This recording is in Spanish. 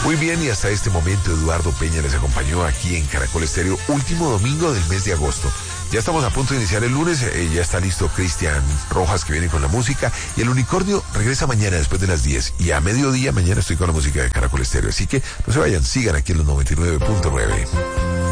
Muy bien, y hasta este momento Eduardo Peña les acompañó aquí en Caracol Estéreo, último domingo del mes de agosto. Ya estamos a punto de iniciar el lunes, ya está listo Cristian Rojas que viene con la música, y el Unicornio regresa mañana después de las 10, y a mediodía mañana estoy con la música de Caracol Estéreo, así que no se vayan, sigan aquí en los 99.9.